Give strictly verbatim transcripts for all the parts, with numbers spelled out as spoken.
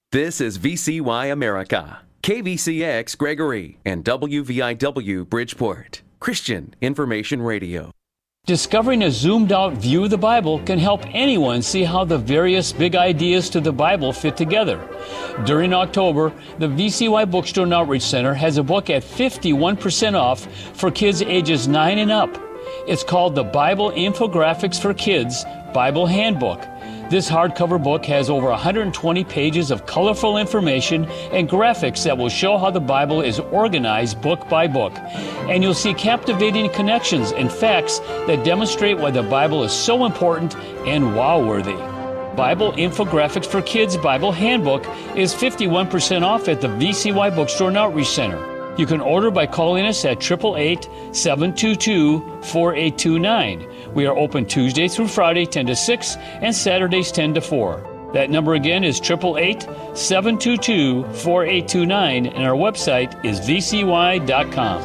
This is V C Y America, K V C X Gregory, and W V I W Bridgeport, Christian Information Radio. Discovering a zoomed-out view of the Bible can help anyone see how the various big ideas to the Bible fit together. During October, the V C Y Bookstore and Outreach Center has a book at fifty-one percent off for kids ages nine and up. It's called the Bible Infographics for Kids Bible Handbook. This hardcover book has over one hundred twenty pages of colorful information and graphics that will show how the Bible is organized book by book. And you'll see captivating connections and facts that demonstrate why the Bible is so important and wow-worthy. Bible Infographics for Kids Bible Handbook is fifty-one percent off at the V C Y Bookstore and Outreach Center. You can order by calling us at eight eight eight, seven two two, four eight two nine. We are open Tuesday through Friday, ten to six, and Saturdays, ten to four. That number again is eight eight eight, seven two two, four eight two nine, and our website is v c y dot com.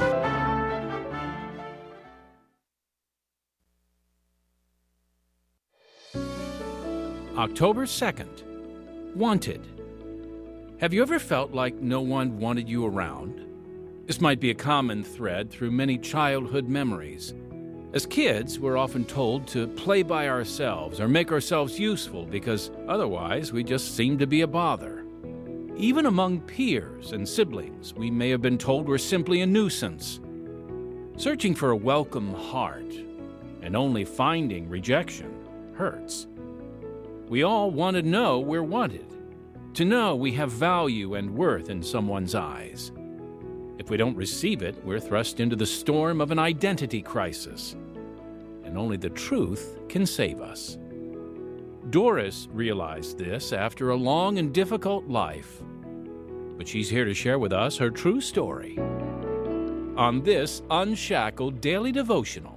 October second, Wanted. Have you ever felt like no one wanted you around? This might be a common thread through many childhood memories. As kids, we're often told to play by ourselves or make ourselves useful because otherwise we just seem to be a bother. Even among peers and siblings, we may have been told we're simply a nuisance. Searching for a welcome heart and only finding rejection hurts. We all want to know we're wanted, to know we have value and worth in someone's eyes. If we don't receive it, we're thrust into the storm of an identity crisis, and only the truth can save us. Doris realized this after a long and difficult life, but she's here to share with us her true story on this Unshackled Daily Devotional.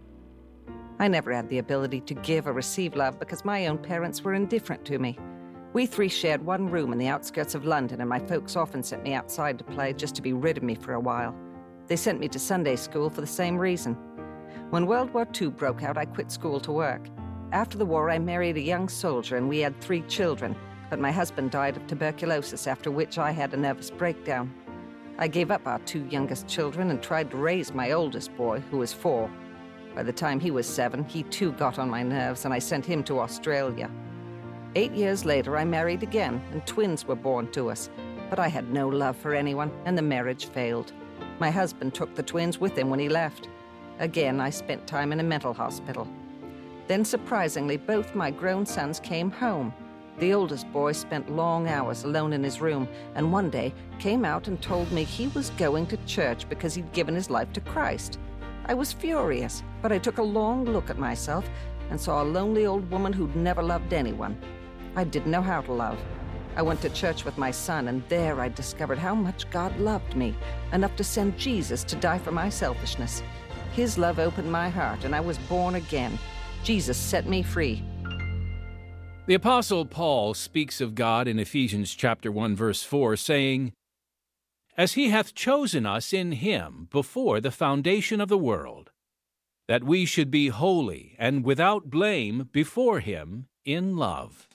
I never had the ability to give or receive love because my own parents were indifferent to me. We three shared one room in the outskirts of London, and my folks often sent me outside to play just to be rid of me for a while. They sent me to Sunday school for the same reason. When World War Two broke out, I quit school to work. After the war, I married a young soldier, and we had three children, but my husband died of tuberculosis, after which I had a nervous breakdown. I gave up our two youngest children and tried to raise my oldest boy, who was four. By the time he was seven, he too got on my nerves, and I sent him to Australia. Eight years later, I married again, and twins were born to us. But I had no love for anyone, and the marriage failed. My husband took the twins with him when he left. Again, I spent time in a mental hospital. Then, surprisingly, both my grown sons came home. The oldest boy spent long hours alone in his room, and one day came out and told me he was going to church because he'd given his life to Christ. I was furious, but I took a long look at myself and saw a lonely old woman who'd never loved anyone. I didn't know how to love. I went to church with my son, and there I discovered how much God loved me, enough to send Jesus to die for my selfishness. His love opened my heart, and I was born again. Jesus set me free. The Apostle Paul speaks of God in Ephesians chapter one, verse four, saying, "As he hath chosen us in him before the foundation of the world, that we should be holy and without blame before him in love."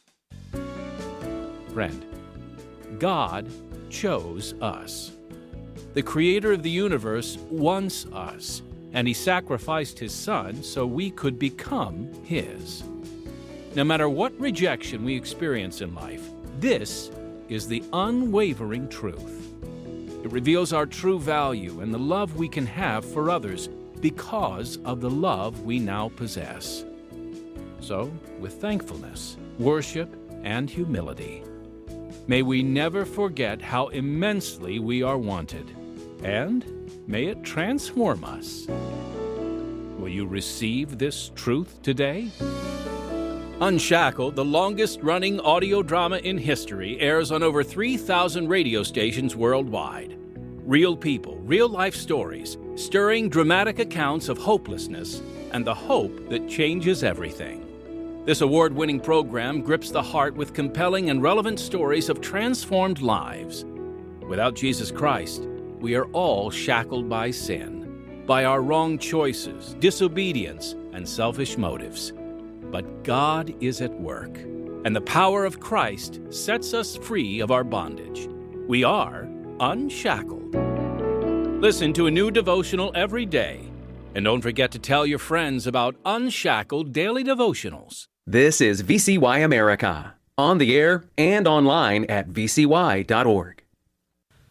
Friend, God chose us. The Creator of the universe wants us, and He sacrificed His Son so we could become His. No matter what rejection we experience in life, this is the unwavering truth. It reveals our true value and the love we can have for others because of the love we now possess. So, with thankfulness, worship, and humility, may we never forget how immensely we are wanted, and may it transform us. Will you receive this truth today? Unshackled, the longest-running audio drama in history, airs on over three thousand radio stations worldwide. Real people, real-life stories, stirring dramatic accounts of hopelessness and the hope that changes everything. This award-winning program grips the heart with compelling and relevant stories of transformed lives. Without Jesus Christ, we are all shackled by sin, by our wrong choices, disobedience, and selfish motives. But God is at work. and the power of Christ sets us free of our bondage. We are unshackled. Listen to a new devotional every day, and don't forget to tell your friends about Unshackled Daily Devotionals. This is V C Y America, on the air and online at v c y dot org.